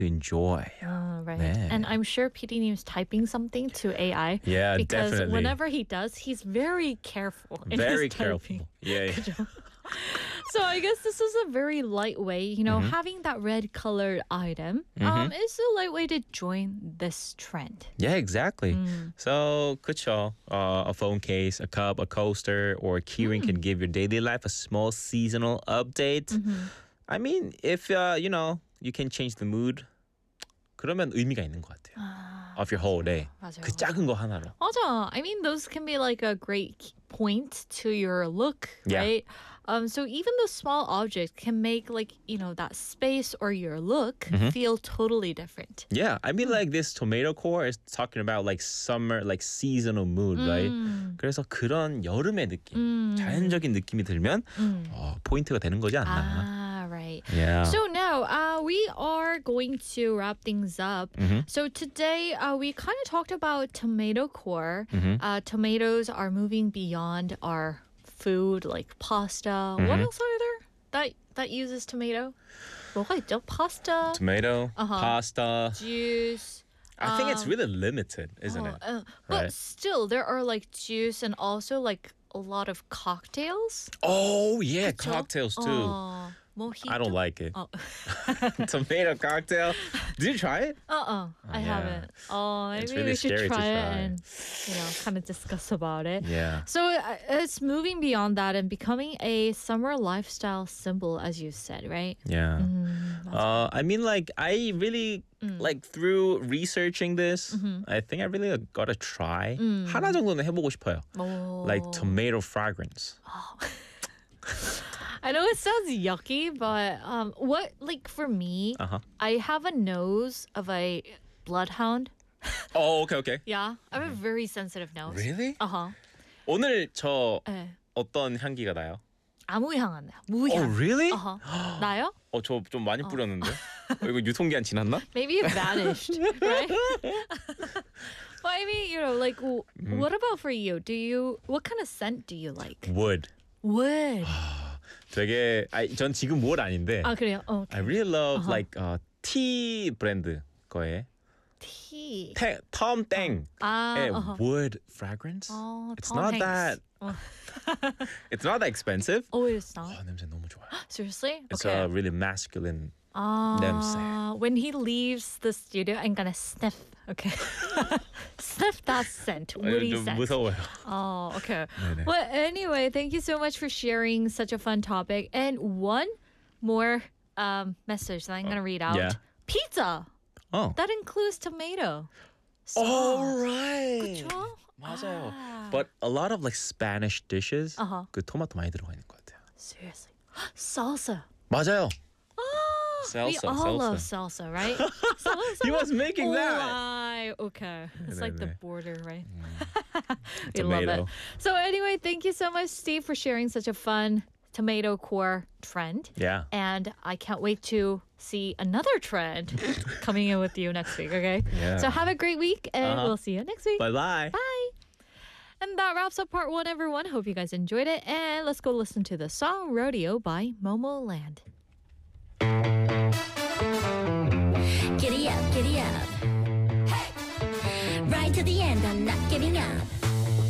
enjoy. Right. 네. And I'm sure PD님's typing something to AI. Yeah, because definitely. whenever he does, he's very careful in Very his typing. careful. Yeah. So I guess this is a very lightweight, having that red colored item is a light way to join this trend. Yeah, exactly. So, 그쵸. A phone case, a cup, a coaster, or a keyring can give your daily life a small seasonal update. I mean, if, you can change the mood, 그러면 의미가 있는 것 같아요. Of your whole day. 맞아요. 그 작은 거 하나로. 맞아. I mean, those can be like a great point to your look, Yeah. right? So even those small objects can make that space or your look feel totally different. Yeah, I mean like this tomato core is talking about like summer, like seasonal mood, right? 그래서 그런 여름의 느낌, 자연적인 느낌이 들면 포인트가 되는 거지 않나? Ah, right. Yeah. So now we are going to wrap things up. So today we kind of talked about tomato core. Tomatoes are moving beyond our food like pasta. What else are there that uses tomato? 뭐가 있죠? Pasta, Tomato, pasta. juice. I think it's really limited, isn't it? But Right. still, there are like juice and also like a lot of cocktails. Oh yeah, 그쵸? cocktails too. Mojito. I don't like it. Oh. Tomato cocktail. Did you try it? I yeah. haven't. Maybe It's really we should scary to try it try. and kind of discuss about it. Yeah. So it's moving beyond that and becoming a summer lifestyle symbol, as you said, right? Yeah. I mean, like, I really, like, through researching this, I think I really gotta try. 하나 정도는 해보고 싶어요. Like, tomato fragrance. I know it sounds yucky, but for me, I have a nose of a bloodhound. Oh, okay. Yeah, I have a very sensitive nose. Really? Uh-huh. 오늘 저 네. 어떤 향기가 나요? 아무 향 안 나요. 무향. Oh, really? 나요? 저 좀 많이 뿌렸는데. 이거 유통기한 지났나? Maybe it vanished, right? But I mean, like, what about for you? What kind of scent do you like? Wood. Wood. 되게 전 지금 wood 아닌데. 아, 그래요? I really love like tea 브랜드 거에 Tea. Tom Tang. Wood fragrance. It's Tom not Hanks. that. It's not that expensive. Oh, it's not? 냄새 너무 좋아요. Seriously? It's Okay. a really masculine 냄새. When he leaves the studio, I'm gonna sniff. Okay. Sniff that scent. Woody 좀 scent. 무서워요. Oh, okay. 네네. Well, anyway, thank you so much for sharing such a fun topic. And one more message that I'm going to read out. yeah. Pizza. Oh. That includes tomato. sauce. All right. 그쵸? 맞아요. Ah. But a lot of like Spanish dishes 그 토마토 많이 들어가 있는 것 같아요. Seriously. Salsa. 맞아요. We Salsa, all salsa. love salsa, right? Salsa. He was making that. Why? Okay. It's like the 네네. border, right? We love it. Tomato. So anyway, thank you so much, Steve, for sharing such a fun tomato core trend. Yeah. And I can't wait to see another trend coming in with you next week, okay? Yeah. So have a great week, and we'll see you next week. Bye-bye. Bye. And that wraps up part one, everyone. Hope you guys enjoyed it. And let's go listen to the song Rodeo by Momo Land. Giddy up, giddy up. Hey! Right to the end, I'm not giving up.